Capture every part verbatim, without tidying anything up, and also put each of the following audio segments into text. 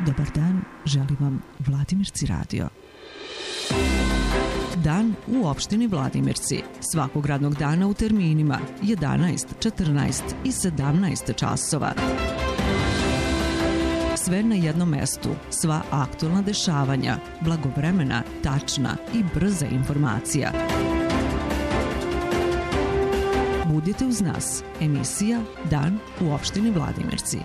Dobar dan, želim vam Vladimirci radio. Dan u opštini Vladimirci. Svakog radnog dana u terminima jedanaest, četrnaest i sedamnaest časova. Sve na jednom mestu, sva aktualna dešavanja, blagovremena, tačna i brza informacija. Budite uz nas. Emisija Dan u opštini Vladimirci.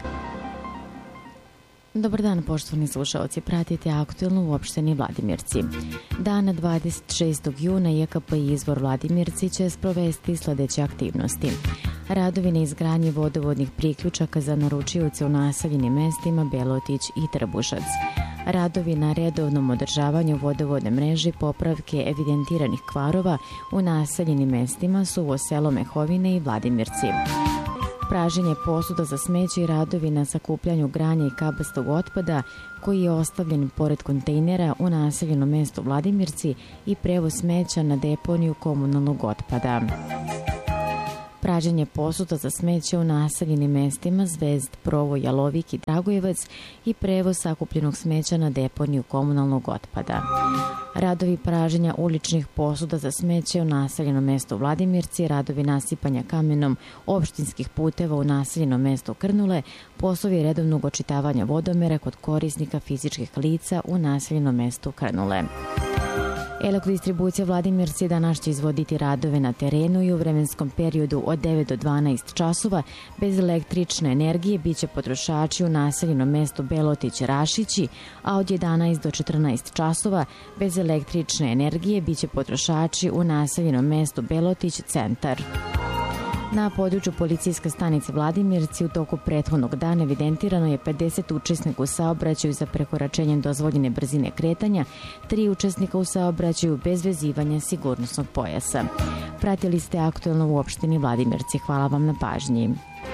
Dobar dan, poštovani slušalci. Pratite aktuelno u opštini Vladimirci. Dana dvadeset šestog juna J K P Izvor Vladimirci će sprovesti sledeće aktivnosti. Radovi na izgradnji vodovodnih priključaka za naručioce u naseljenim mestima Belotić i Trbušac. Radovi na redovnom održavanju vodovodne mreže, popravke evidentiranih kvarova u naseljenim mestima su selo Mehovine i Vladimirci. Praženje posuda za smeće i radovi na sakupljanju granja i kabastog otpada koji je ostavljen pored kontejnera u naseljenom mestu Vladimirci i prevoz smeća na deponiju komunalnog otpada. Praženje posuda za smeće u naseljenim mestima Zvezd, Provo, Jalovik i Dragojevac i prevoz sakupljenog smeća na deponiju komunalnog otpada. Radovi praženja uličnih posuda za smeće u naseljenom mestu Vladimirci, radovi nasipanja kamenom opštinskih puteva u naseljenom mestu Krnule, poslovi redovnog očitavanja vodomera kod korisnika fizičkih lica u naseljenom mestu Krnule. Elektrodistribucija Vladimirci danas će izvoditi radove na terenu i u vremenskom periodu od devet do dvanaest časova bez električne energije biće potrošači u naseljenom mestu Belotić Rašići, a od jedanaest do četrnaest časova bez električne energije biće potrošači u naseljenom mestu Belotić Centar. Na području policijske stanice Vladimirci u toku prethodnog dana evidentirano je pedeset učesnika u saobraćaju za prekoračenjem dozvoljene brzine kretanja, tri učesnika u saobraćaju bez vezivanja sigurnosnog pojasa. Pratili ste aktuelno u opštini Vladimirci. Hvala vam na pažnji.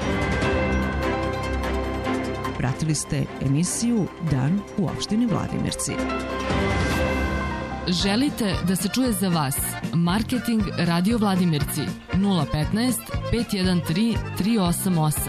Pratili ste emisiju Dan u opštini Vladimirci. Želite da se čuje za vas? Marketing Radio Vladimirci nula petnaest, pet jedan tri, tri osam osam.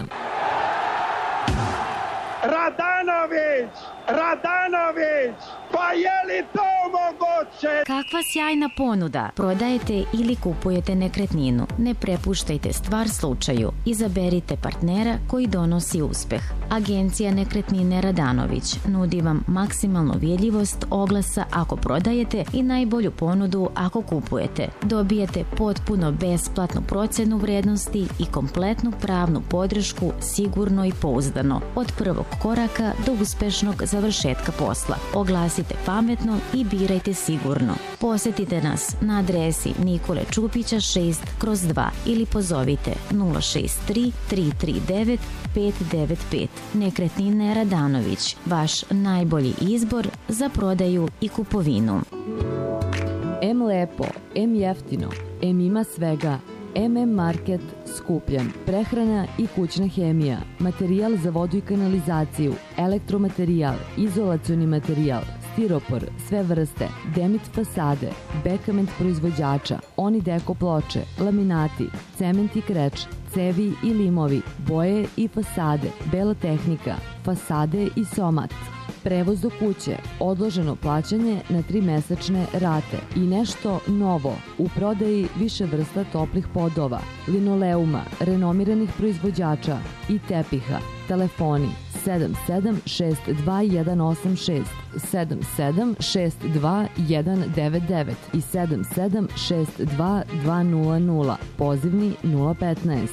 Radanović! Radanović! Pa je li to moguće? Kakva sjajna ponuda! Prodajete ili kupujete nekretninu. Ne prepuštajte stvar slučaju. Izaberite partnera koji donosi uspeh. Agencija Nekretnine Radanović nudi vam maksimalnu vidljivost oglasa ako prodajete i najbolju ponudu ako kupujete. Dobijete potpuno besplatnu procenu vrednosti i kompletnu pravnu podršku sigurno i pouzdano. Od prvog koraka do uspešnog završetka posla. Oglasite pametno i birajte sigurno. Posetite nas na adresi Nikole Čupića šest kroz dva ili pozovite nula šest tri, tri tri devet, pet devet pet. Nekretnine Radanović, vaš najbolji izbor za prodaju i kupovinu. M lepo, M jeftino, M ima svega, M M Market skupljen, prehrana i kućna hemija, materijal za vodu i kanalizaciju, elektromaterijal, izolacioni materijal, stiropor, sve vrste, Demit fasade, Bekament proizvođača, Onideko ploče, laminati, cement i kreč, cevi i limovi, boje i fasade, bela tehnika, fasade i somat. Prevoz do kuće, odloženo plaćanje na tri mesečne rate i nešto novo, u prodaji više vrsta toplih podova, linoleuma, renomiranih proizvođača i tepiha. Telefoni sedam sedam šest dva jedan osam šest, sedam sedam šest dva jedan devet devet i sedam sedam šest dva dva nula nula, pozivni nula petnaest.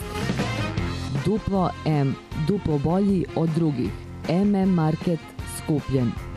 Duplo M, duplo bolji od drugih. M M Market skupljen.